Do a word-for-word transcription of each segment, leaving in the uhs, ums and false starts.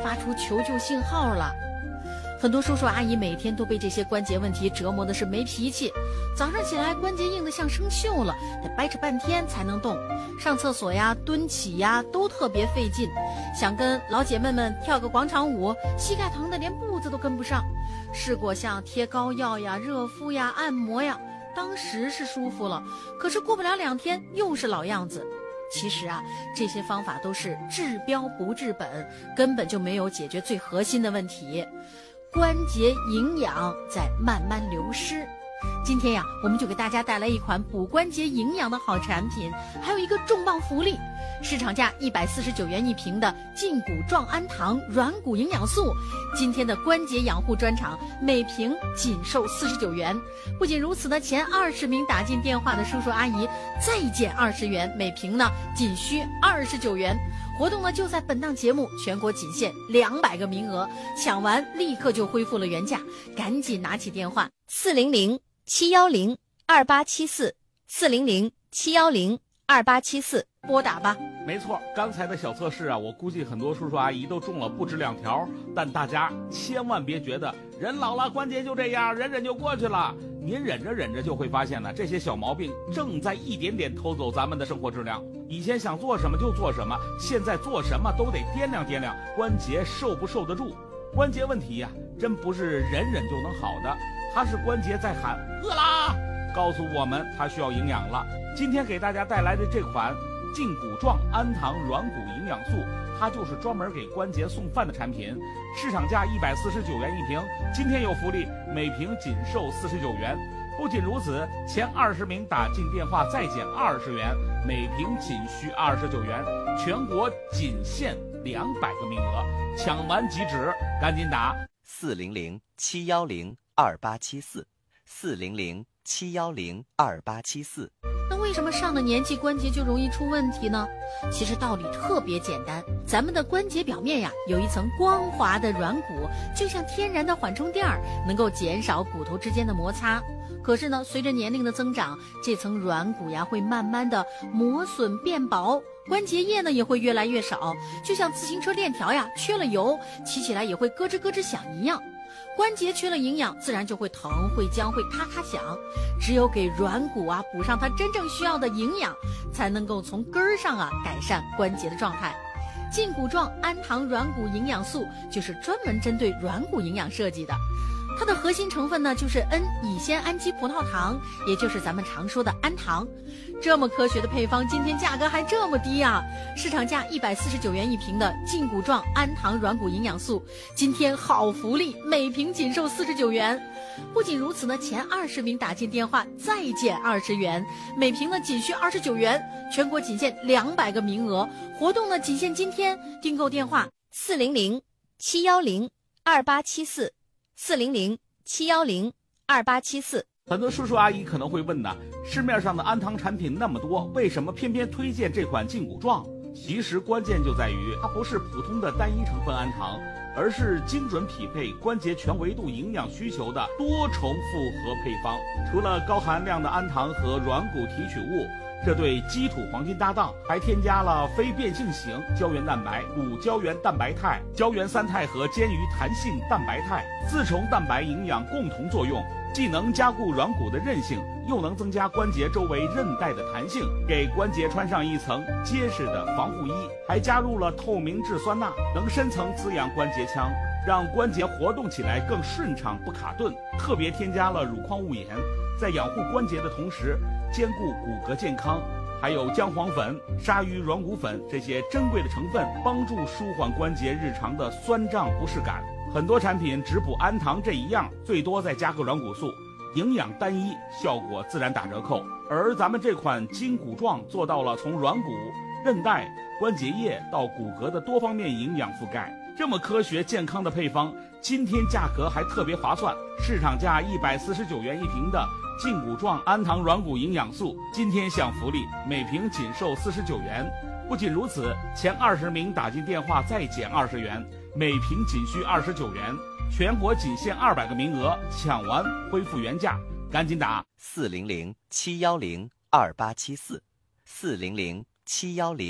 发出求救信号了。很多叔叔阿姨每天都被这些关节问题折磨的是没脾气，早上起来关节硬得像生锈了，得掰扯半天才能动，上厕所呀蹲起呀都特别费劲，想跟老姐妹们跳个广场舞，膝盖疼的连步子都跟不上。试过像贴膏药呀、热敷呀、按摩呀，当时是舒服了，可是过不了两天又是老样子。其实啊，这些方法都是治标不治本，根本就没有解决最核心的问题。关节营养在慢慢流失。今天呀，我们就给大家带来一款补关节营养的好产品，还有一个重磅福利，市场价一百四十九元一瓶的胫骨状氨糖软骨营养素，今天的关节养护专场每瓶仅售四十九元。不仅如此呢，前二十名打进电话的叔叔阿姨再减二十元，每瓶呢仅需二十九元。活动呢就在本档节目，全国仅限两百个名额，抢完立刻就恢复了原价，赶紧拿起电话四零零七幺零二八七四四零零七幺零二八七四拨打吧。 没错，刚才的小测试啊，我估计很多叔叔阿姨都中了不止两条，但大家千万别觉得人老了关节就这样，忍忍就过去了。您忍着忍着就会发现呢，这些小毛病正在一点点偷走咱们的生活质量。以前想做什么就做什么，现在做什么都得掂量掂量关节受不受得住。关节问题呀、啊，真不是忍忍就能好的，它是关节在喊饿啦，告诉我们它需要营养了。今天给大家带来的这款胫骨状氨糖软骨营养素，它就是专门给关节送饭的产品，市场价一百四十九元一瓶，今天有福利，每瓶仅售四十九元。不仅如此，前二十名打进电话再减二十元，每瓶仅需二十九元，全国仅限两百个名额，抢完即止，赶紧打四零零七幺零二八七四四零零七幺零二八七四。 那为什么上了年纪关节就容易出问题呢？其实道理特别简单，咱们的关节表面呀有一层光滑的软骨，就像天然的缓冲垫儿，能够减少骨头之间的摩擦。可是呢，随着年龄的增长，这层软骨呀会慢慢的磨损变薄，关节液呢也会越来越少，就像自行车链条呀缺了油，骑起来也会咯吱咯吱响一样。关节缺了营养，自然就会疼、会僵、会咔咔响。只有给软骨啊补上它真正需要的营养，才能够从根儿上啊改善关节的状态。胫骨状氨糖软骨营养素就是专门针对软骨营养设计的。它的核心成分呢就是 N 乙酰氨基葡萄糖，也就是咱们常说的氨糖。这么科学的配方，今天价格还这么低啊！市场价一百四十九元一瓶的胫骨状氨糖软骨营养素，今天好福利，每瓶仅售四十九元。不仅如此呢，前二十名打进电话再减二十元，每瓶呢仅需二十九元，全国仅限两百个名额，活动呢仅限今天，订购电话四零零七幺零二八七四四零零七幺零二八七四。 很多叔叔阿姨可能会问呢，市面上的氨糖产品那么多，为什么偏偏推荐这款胫骨状？其实关键就在于它不是普通的单一成分氨糖，而是精准匹配关节全维度营养需求的多重复合配方。除了高含量的氨糖和软骨提取物，这对基础黄金搭档，还添加了非变性型胶原蛋白、骨胶原蛋白肽、胶原三肽和坚鱼弹性蛋白肽，四重蛋白营养共同作用，既能加固软骨的韧性，又能增加关节周围韧带的弹性，给关节穿上一层结实的防护衣。还加入了透明质酸钠，能深层滋养关节腔，让关节活动起来更顺畅不卡顿。特别添加了乳矿物盐，在养护关节的同时兼顾骨骼健康。还有姜黄粉、鲨鱼软骨粉这些珍贵的成分，帮助舒缓关节日常的酸胀不适感。很多产品只补氨糖这一样，最多再加个软骨素，营养单一，效果自然打折扣。而咱们这款胫骨状做到了从软骨、韧带、关节液到骨骼的多方面营养覆盖。这么科学健康的配方，今天价格还特别划算，市场价一百四十九元一瓶的胫骨状氨糖软骨营养素，今天享福利，每瓶仅售四十九元。不仅如此，前二十名打进电话再减二十元，每瓶仅需二十九元，全国仅限二百个名额，抢完恢复原价，赶紧打四零零七幺零二八七四四零零七幺零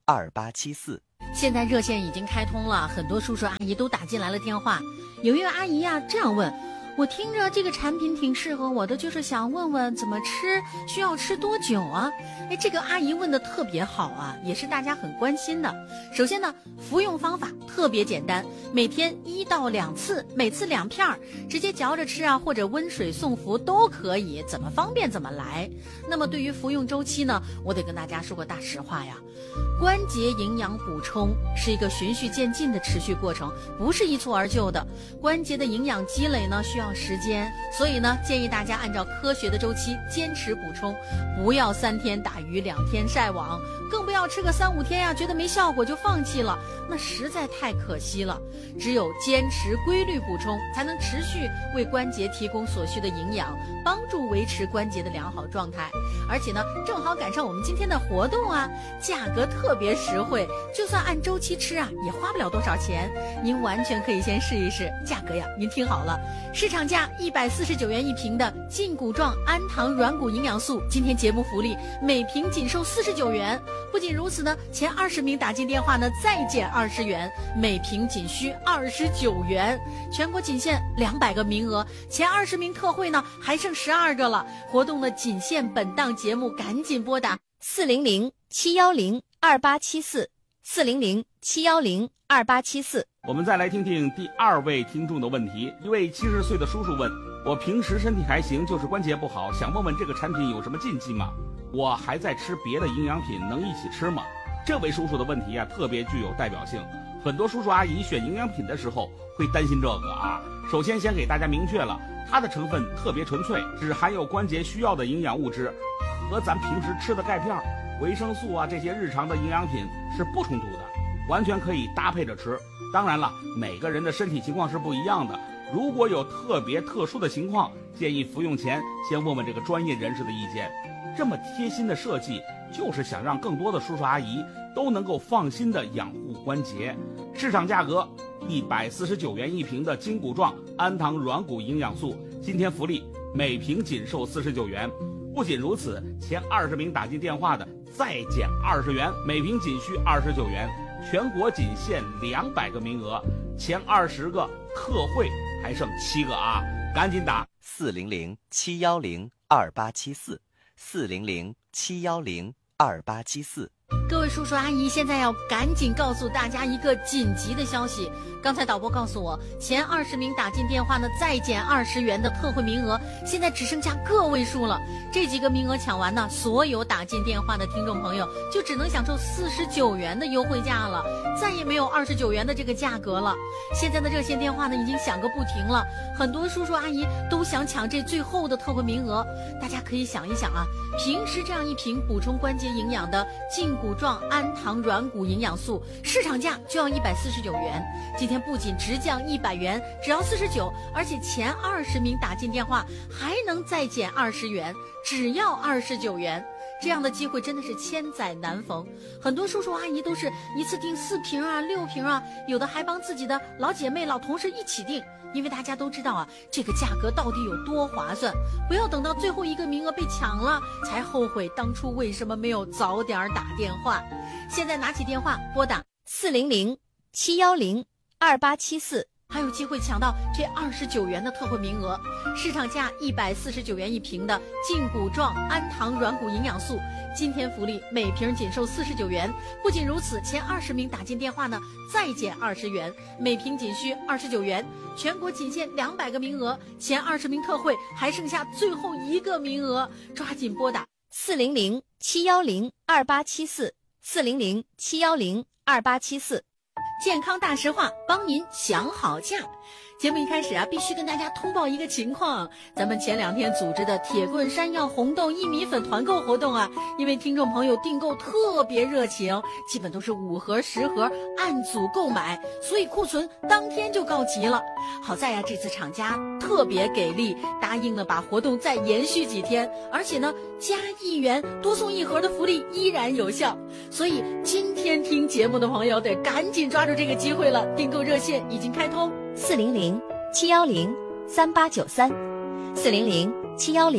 二八七四。 现在热线已经开通了，很多叔叔阿姨都打进来了电话。有一位阿姨呀、啊、这样问，我听着这个产品挺适合我的，就是想问问怎么吃，需要吃多久啊？哎，这个阿姨问的特别好啊，也是大家很关心的。首先呢，服用方法特别简单，每天一到两次，每次两片儿，直接嚼着吃啊，或者温水送服都可以，怎么方便怎么来。那么对于服用周期呢，我得跟大家说个大实话呀，关节营养补充是一个循序渐进的持续过程，不是一蹴而就的。关节的营养积累呢需要时间，所以呢建议大家按照科学的周期坚持补充，不要三天打鱼两天晒网，更不要吃个三五天呀、啊、觉得没效果就放弃了，那实在太可惜了。只有坚持规律补充，才能持续为关节提供所需的营养，帮助维持关节的良好状态。而且呢正好赶上我们今天的活动啊，价格特别实惠，就算按周期吃啊也花不了多少钱，您完全可以先试一试。价格呀您听好了，市场价一百四十九元一瓶的胫骨状氨糖软骨营养素，今天节目福利每瓶仅售四十九元。不仅如此呢，前二十名打进电话呢再减二十元，每瓶仅需二十九元，全国仅限两百个名额，前二十名特惠呢还剩十二个了。活动呢仅限本档节目，赶紧拨打四零零七幺零二八七四四零零七幺零二八七四。 我们再来听听第二位听众的问题。一位七十岁的叔叔问，我平时身体还行，就是关节不好，想问问这个产品有什么禁忌吗？我还在吃别的营养品，能一起吃吗？这位叔叔的问题啊特别具有代表性，很多叔叔阿姨选营养品的时候会担心这个啊。首先先给大家明确了，它的成分特别纯粹，只含有关节需要的营养物质，和咱平时吃的钙片、维生素啊这些日常的营养品是不冲突的，完全可以搭配着吃。当然了，每个人的身体情况是不一样的，如果有特别特殊的情况，建议服用前先问问这个专业人士的意见。这么贴心的设计，就是想让更多的叔叔阿姨都能够放心的养护关节。市场价格一百四十九元一瓶的胫骨状氨糖软骨营养素，今天福利每瓶仅售四十九元。不仅如此，前二十名打进电话的再减二十元，每瓶仅需二十九元，全国仅限两百个名额，前二十个特惠还剩七个啊，赶紧打四零零七幺零二八七四四零零七幺零二八七四。 各位叔叔阿姨，现在要赶紧告诉大家一个紧急的消息。刚才导播告诉我，前二十名打进电话呢，再减二十元的特惠名额，现在只剩下个位数了。这几个名额抢完呢，所有打进电话的听众朋友就只能享受四十九元的优惠价了，再也没有二十九元的这个价格了。现在的热线电话呢，已经响个不停了，很多叔叔阿姨都想抢这最后的特惠名额。大家可以想一想啊，平时这样一瓶补充关节营养的胫骨状氨糖软骨营养素，市场价就要一百四十九元，今天不仅直降一百元，只要四十九，而且前二十名打进电话还能再减二十元，只要二十九元。这样的机会真的是千载难逢，很多叔叔阿姨都是一次订四瓶啊、六瓶啊，有的还帮自己的老姐妹、老同事一起订。因为大家都知道啊，这个价格到底有多划算，不要等到最后一个名额被抢了才后悔当初为什么没有早点打电话。现在拿起电话拨打四零零七幺零二八七四， 还有机会抢到这二十九元的特惠名额。市场价一百四十九元一瓶的胫骨状氨糖软骨营养素，今天福利每瓶仅售四十九元。不仅如此，前二十名打进电话呢，再减二十元，每瓶仅需二十九元，全国仅限两百个名额，前二十名特惠还剩下最后一个名额，抓紧拨打四零零七幺零二八七四四零零七幺零二八七四。 健康大实话，帮您想好价。节目一开始啊，必须跟大家通报一个情况，咱们前两天组织的铁棍山药红豆薏米粉团购活动啊，因为听众朋友订购特别热情，基本都是五盒十盒按组购买，所以库存当天就告急了。好在呀、啊，这次厂家特别给力，答应了把活动再延续几天，而且呢，加一元多送一盒的福利依然有效。所以今天听节目的朋友得赶紧抓住这个机会了，订购热线已经开通。 四零零七幺零三八九三，四零零七幺零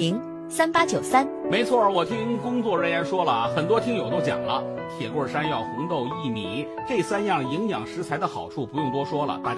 三八九三。 没错，我听工作人员说了啊，很多听友都讲了，铁棍、山药、红豆、薏米这三样营养食材的好处不用多说了，大家